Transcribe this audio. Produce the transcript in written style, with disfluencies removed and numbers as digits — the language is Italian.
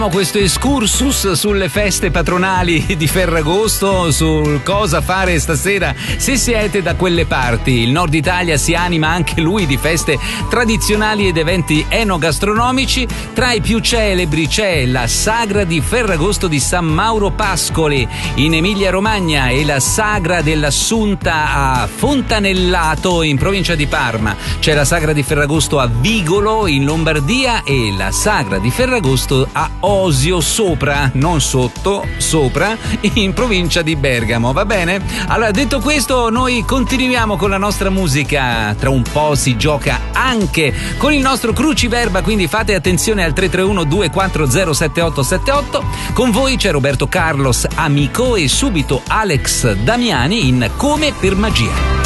Questo excursus sulle feste patronali di Ferragosto, sul cosa fare stasera se siete da quelle parti. Il Nord Italia si anima anche lui di feste tradizionali ed eventi enogastronomici. Tra i più celebri c'è la Sagra di Ferragosto di San Mauro Pascoli in Emilia Romagna e la Sagra dell'Assunta a Fontanellato in provincia di Parma. C'è la Sagra di Ferragosto a Vigolo in Lombardia e la Sagra di Ferragosto a Osio Sopra, non sotto, sopra, in provincia di Bergamo, va bene? Allora, detto questo, noi continuiamo con la nostra musica. Tra un po' si gioca anche con il nostro cruciverba, quindi fate attenzione al 331 240 7878. Con voi c'è Roberto Carlos, Amico, e subito Alex Damiani in Come per magia.